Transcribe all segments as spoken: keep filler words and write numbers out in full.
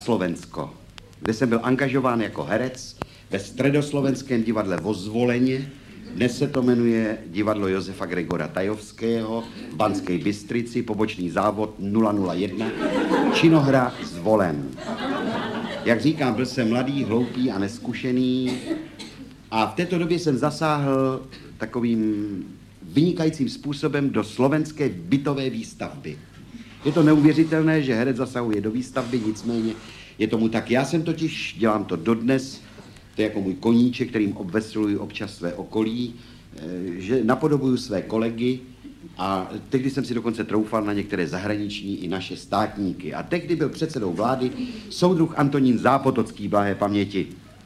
Slovensko, kde jsem byl angažován jako herec ve Středoslovenském divadle v Ozvoleně. Dnes se to jmenuje divadlo Josefa Gregora Tajovského v Banské Bystrici, pobočný závod nula nula jedna, činohra Zvolen. Jak říkám, byl jsem mladý, hloupý a neskušený a v této době jsem zasáhl takovým vynikajícím způsobem do slovenské bytové výstavby. Je to neuvěřitelné, že herec zasahuje do výstavby, nicméně je tomu tak. Já jsem totiž, dělám to dodnes, to je jako můj koníček, kterým obveseluji občas své okolí, že napodobuju své kolegy a tehdy jsem si dokonce troufal na některé zahraniční i naše státníky. A tehdy byl předsedou vlády soudruh Antonín Zápotocký, blahé paměti.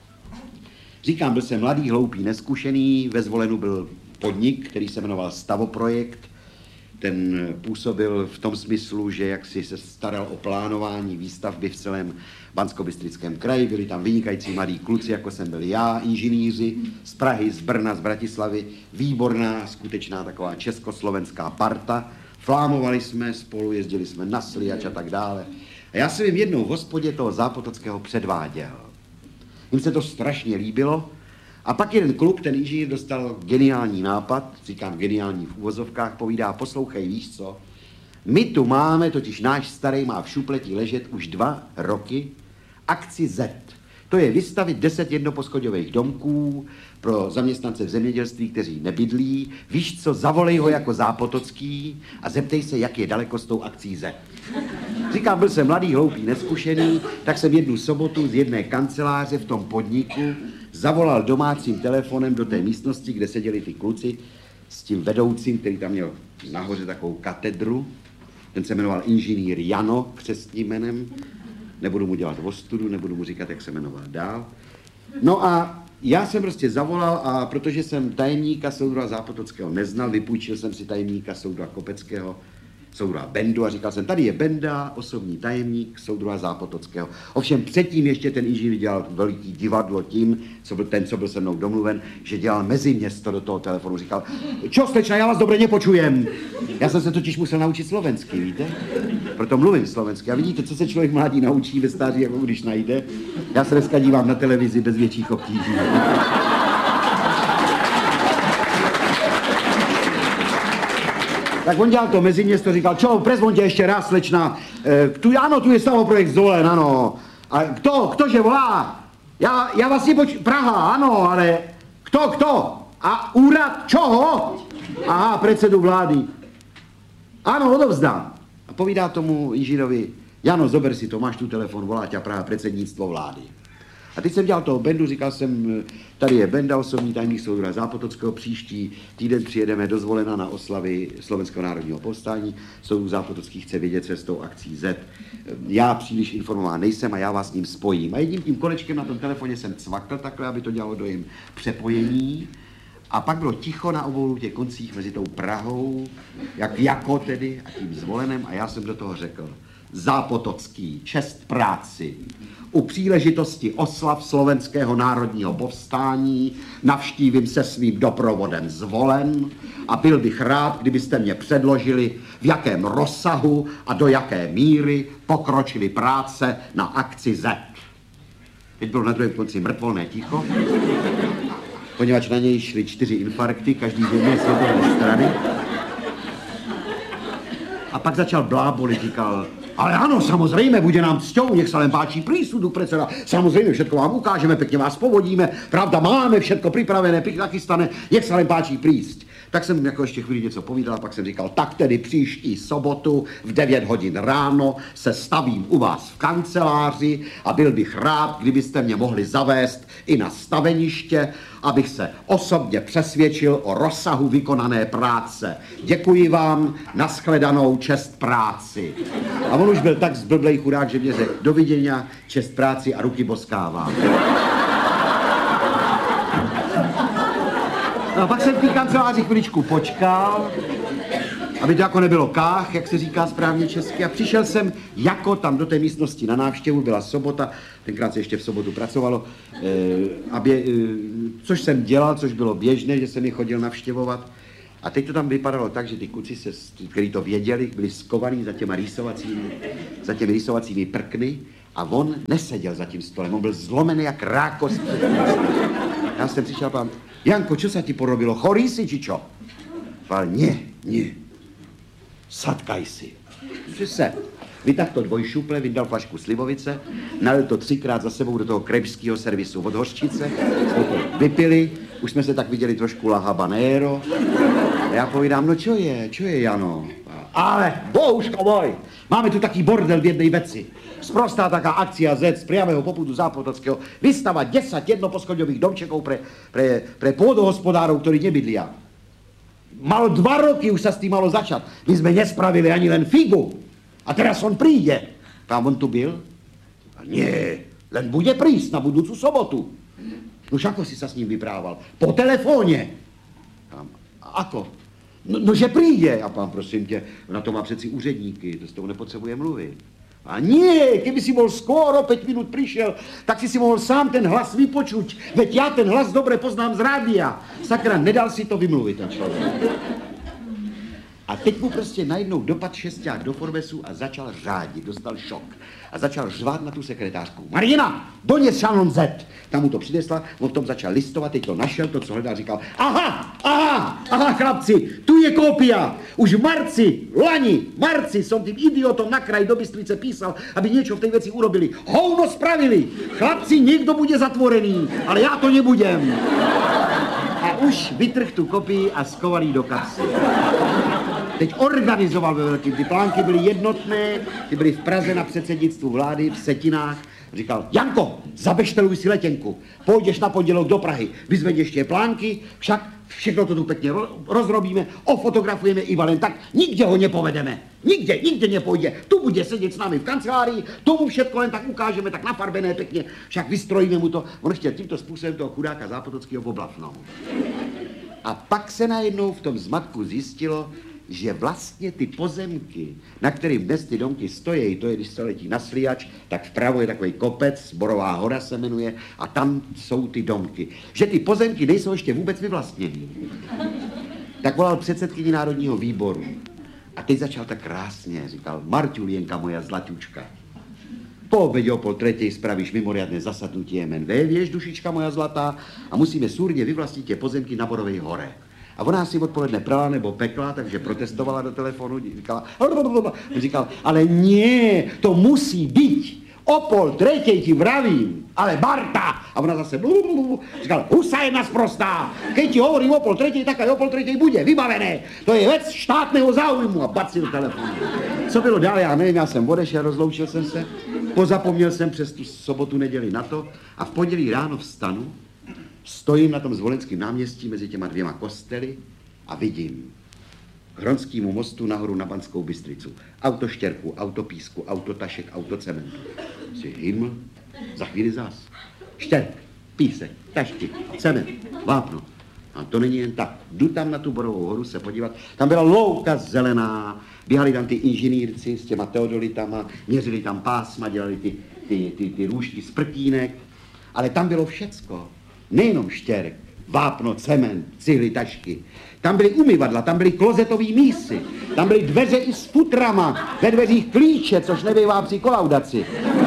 Říkám, byl jsem mladý, hloupý, neskušený, ve Zvolenu byl podnik, který se jmenoval Stavoprojekt. Ten působil v tom smyslu, že jaksi se staral o plánování výstavby v celém Banskobystrickém kraji. Byli tam vynikající mladí kluci, jako jsem byl já, inženýři z Prahy, z Brna, z Bratislavy. Výborná, skutečná taková československá parta. Flámovali jsme spolu, jezdili jsme na Sliač a tak dále. A já jsem jim jednou v hospodě toho Zápotockého předváděl. Jim se to strašně líbilo. A pak jeden kluk, ten inženýr, dostal geniální nápad, říkám geniální v uvozovkách, povídá, poslouchej, víš co, my tu máme, totiž náš starý má v šupletí ležet už dva roky, akci Z. To je vystavit deset jednoposchodových domků pro zaměstnance v zemědělství, kteří nebydlí. Víš co, zavolej ho jako Zápotocký a zeptej se, jak je daleko s tou akcí Z. Říkám, byl jsem mladý, hloupý, neskušený, tak jsem jednu sobotu z jedné kanceláře v tom podniku zavolal domácím telefonem do té místnosti, kde seděli ty kluci s tím vedoucím, který tam měl nahoře takovou katedru. Ten se jmenoval inženýr Jano, křestním jménem. Nebudu mu dělat ostudu, nebudu mu říkat, jak se jmenoval dál. No a já jsem prostě zavolal a protože jsem tajemníka soudruha Zápotockého neznal, vypůjčil jsem si tajemníka soudruha Kopeckého, soudruha Bendu a říkal jsem, tady je Benda, osobní tajemník soudruha Zápotockého. Ovšem předtím ještě ten inženýr dělal veliký divadlo tím, co byl ten, co byl se mnou domluven, že dělal meziměsto do toho telefonu. Říkal, čo slečna, já vás dobře nepočujem. Já jsem se totiž musel naučit slovensky, víte? Proto mluvím slovensky. A vidíte, co se člověk mladý naučí ve stáří, jako když najde. Já se dneska dívám na televizi bez větších obtíží. Tak on dělal to meziměsto, říkal, čo, prezvoňte ještě raz, slečna, e, tu, ano, tu je Stavoprojekt Zvolen, ano. A kdo, kdože volá? Já, já vás nepoču, Praha, ano, ale kdo, kdo? A úrad čoho? Aha, předsedu vlády. Ano, odovzdám. A povídá tomu inženýrovi, Jano, zober si to, máš tu telefon, volá tě Praha, předsednictvo vlády. A teď jsem dělal toho Bendu, říkal jsem, tady je Benda, osobní tajemník soudruha Zápotockého, příští týden přijedeme do Zvolena na oslavy Slovenského národního povstání. Soudruh Zápotocký chce vědět, co je s tou akcí Z. Já příliš informován nejsem a já vás s ním spojím. A jedním tím kolečkem na tom telefoně jsem cvakl takhle, aby to dělalo dojem přepojení. A pak bylo ticho na obou těch koncích mezi tou Prahou, jak jako tedy, a tím Zvolenem. A já jsem do toho řekl, Zápotocký, čest práci. U příležitosti oslav Slovenského národního povstání navštívím se svým doprovodem Zvolen a byl bych rád, kdybyste mě předložili, v jakém rozsahu a do jaké míry pokročily práce na akci Z. Teď bylo na druhém konci mrtvolné ticho, poněvadž na něj šly čtyři infarkty, každý z jedné světové strany. A pak začal blábolit, říkal, ale ano, samozřejmě, bude nám cťou, nech se len páčí prísudu, predseda. Samozřejmě, všetko vám ukážeme, pěkně vás povodíme, pravda, máme všetko připravené, pěkně nachystané, nech se len páčí prísť. Tak jsem jako ještě chvíli něco povídal a pak jsem říkal, tak tedy příští sobotu v devět hodin ráno se stavím u vás v kanceláři a byl bych rád, kdybyste mě mohli zavést i na staveniště, abych se osobně přesvědčil o rozsahu vykonané práce. Děkuji vám, nashledanou, čest práci. A on už byl tak zblblej chudák, že mě řekl, doviděňa, čest práci a ruky boskávám. No a pak jsem v té kanceláři chviličku počkal, aby to jako nebylo kách, jak se říká správně česky. A přišel jsem jako tam do té místnosti na návštěvu, byla sobota, tenkrát se ještě v sobotu pracovalo, eh, aby, eh, což jsem dělal, což bylo běžné, že jsem je chodil navštěvovat. A teď to tam vypadalo tak, že ty kluci, se, kteří to věděli, byli skovaní za těma rýsovacími, za těmi rýsovacími prkny a on neseděl za tím stolem, on byl zlomený jak rákos. Já jsem přišel a pán, Janko, čo sa ti porobilo, chorý si, či čo? Pán, nie, nie, sadkaj si. Že se vytáhl to dvojšuple, vydal flašku slivovice, nalil to třikrát za sebou do toho kremského servisu od hořčice, jsme to vypili, už jsme se tak viděli trošku la habanero. A já povídám, no čo je, čo je, Jano? Ale, bohužko môj, máme tu taký bordel v jednej veci. Sprostá taká akcia Z z priamého popudu Zápotockého vystavať desať jednoposchodňových domčekov pre, pre, pre pôdohospodárov, ktorí nebydlia. Malo dva roky už sa s tým malo začať. My sme nespravili ani len figu. A teraz on príde. A on tu byl? A nie, len bude prísť na budúcu sobotu. Nož ako si sa s ním vyprával? Po telefóne. A ako? No, no, že príde. A pán, prosím tě, na to má přeci úředníky, to s tou nepotřebuje mluvit. A nie, keby si bol skôr o päť minút prišiel, tak si si mohol sám ten hlas vypočuť. Veď ja ten hlas dobre poznám z rádia. Sakra, nedal si to vymluvit ten člověk. A teď mu prostě najednou dopad šesták do Forbesu a začal řádit, dostal šok. A začal řvát na tu sekretářku. Marina, dones šanon Z. Tam mu to přinesla, on v tom začal listovat, teď to našel, to, co hledal, říkal, aha, aha, aha, chlapci, tu je kópia. Už v marci, lani, marci som tým idiotom na kraj do Bystrice písal, aby niečo v tej veci urobili. Hovno spravili. Chlapci, niekto bude zatvorený, ale já to nebudem. A už vytrh tu kopii a skoval jí do kapsy. Teď organizoval ve velkým. Ty plánky byly jednotné, ty byly v Praze na předsednictvu vlády, v Setinách. Říkal, Janko, zabešteluj si letenku, pôjdeš na pondělok do Prahy, vyzvedeš tie plánky, však všechno to tu pekne rozrobíme, ofotografujeme i len tak, nikde ho nepovedeme, nikde, nikde nepôjde, tu bude sedět s námi v kancelárii, tomu všetko len tak ukážeme, tak nafarbené pekne, však vystrojíme mu to, on chtěl tímto způsobem toho chudáka Zápotockého oblafnout. A pak se najednou v tom zmatku zjistilo, že vlastně ty pozemky, na kterým dnes ty domky stojí, to je, když se letí na Sliač, tak vpravo je takový kopec, Borová hora se jmenuje, a tam jsou ty domky. Že ty pozemky nejsou ještě vůbec vyvlastněný. Tak volal předsedkyni Národního výboru. A teď začal tak krásně, říkal, Marťulienka moja zlatučka. Po obědě o pol tretej spravíš mimoriadne zasadnutie M N V, vieš, dušička moja zlatá, a musíme súrne vyvlastniť tie pozemky na Borovej hore. A ona si odpoledne prala nebo pekla, takže protestovala do telefonu, říkala, říkal, ale nie, to musí byť. O pol tretej ti vravím, ale Barta. A ona zase říkala, husa jedna sprostá. Keď ti hovorím o pol tretej, tak aj o pol tretej bude, vybavené. To je vec štátného záujmu. A bacil telefon. Co bylo dál, já nevím, já jsem odešel, rozloučil jsem se, pozapomněl jsem přes tu sobotu, neděli na to a v pondělí ráno vstanu, stojím na tom Zvolenském náměstí mezi těma dvěma kostely a vidím k Hronskému mostu nahoru na Banskou Bystricu. Auto štěrku, auto písku, auto tašek, auto cementu. Si hyml, za chvíli zás. Štěrk, písek, tašky, cement, vápno. A to není jen tak. Jdu tam na tu Borovou horu se podívat. Tam byla louka zelená, běhali tam ty inženýrci s těma teodolitama, měřili tam pásma, dělali ty, ty, ty, ty růžky z prkínek. Ale tam bylo všecko. Nejenom štěrk, vápno, cement, cihly, tašky. Tam byly umyvadla, tam byly klozetový mísy, tam byly dveře i s futrama, ve dveřích klíče, což nebývá při kolaudaci.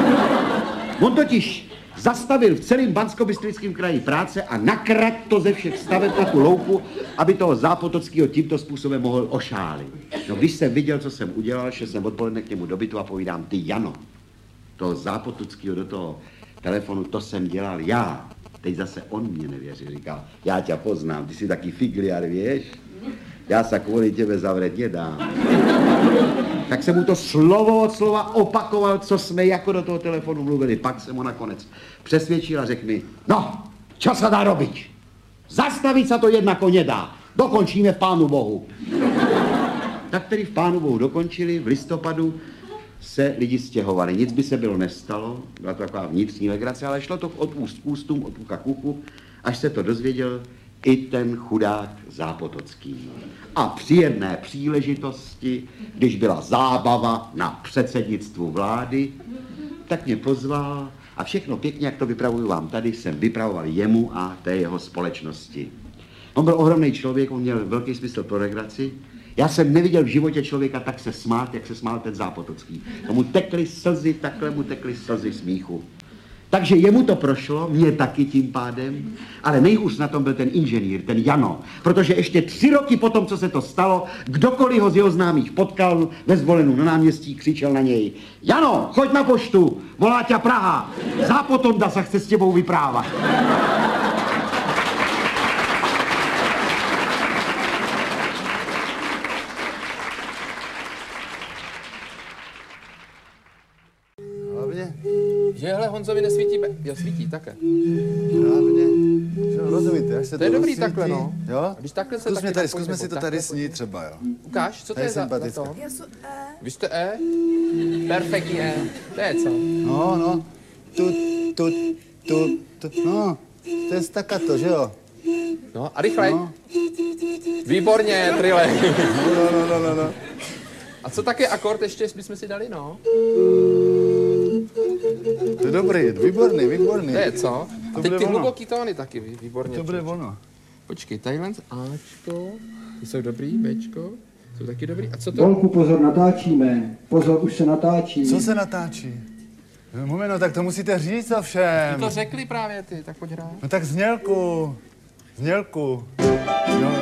On totiž zastavil v celém Banskobystrickém kraji práce a nakradl to ze všech staveb na tu louku, aby toho Zápotockého tímto způsobem mohl ošálit. No když jsem viděl, co jsem udělal, šel jsem odpoledne k němu do bytu a povídám, ty Jano, toho Zápotockého do toho telefonu, to jsem dělal já. Teď zase on mě nevěří, říkal, já tě poznám, ty jsi taky figliar, věš? Já se kvůli tebe zavřet nedám. Tak jsem mu to slovo od slova opakoval, co jsme jako do toho telefonu mluvili. Pak jsem ho nakonec přesvědčil a řekl mi, no, čo sa dá robiť? Zastavit se to jednako nedá. Dokončíme v Pánu Bohu. Tak tedy v Pánu Bohu dokončili, v listopadu se lidi stěhovali. Nic by se bylo nestalo, byla to taková vnitřní legrace, ale šlo to od úst k ústům, od ucha k uchu, až se to dozvěděl i ten chudák Zápotocký. A při jedné příležitosti, když byla zábava na předsednictvu vlády, tak mě pozval a všechno pěkně, jak to vypravuju vám tady, jsem vypravoval jemu a té jeho společnosti. On byl ohromný člověk, on měl velký smysl pro legraci. Já jsem neviděl v životě člověka tak se smát, jak se smál ten Zápotocký. Tomu tekly slzy, takhle mu tekly slzy smíchu. Takže jemu to prošlo, mě taky tím pádem, ale nejhůř na tom byl ten inženýr, ten Jano, protože ještě tři roky potom, co se to stalo, kdokoliv ho z jeho známých potkal ve Zvolenu na náměstí, křičel na něj: Jano, choď na poštu, volá tě Praha, Zápotonda se chce s těbou vyprávat. Že hele, Honzovi nesvítí, be... jo, svítí, také. Hlavně, že rozumíte, až se To to je dobrý rozsvítí, takhle, no. Jo? A když takhle se Zkusme, taky tady, napojíme, zkusme si to takhle tady pojďme. snít třeba, jo. Ukáž, co to To je je za, za sympatické. to? Já jsem E. Vy jste E? Perfektní E. To je co? No, no. Tu, tu, tu, tu, no. To je staccato, že jo? No, a rychlej. No. Výborně, Trile. No, no, no, no, no. A co taky akord ještě bychom si dali, no? To je dobrý, výborný, výborný. To je co? A To teď bude ty ono. hluboký tóny taky, vý- výborně. To bude člověče. ono. Počkej, tadyhle Ačko, ty jsou dobrý, Bčko, jsou taky dobrý. A co to? Volku, pozor, natáčíme. Pozor, už se natáčí. Co se natáčí? No, moment, no, tak to musíte říct Ty ovšem. to řekli právě ty, tak pojď hrát. No tak znělku. Znělku. No,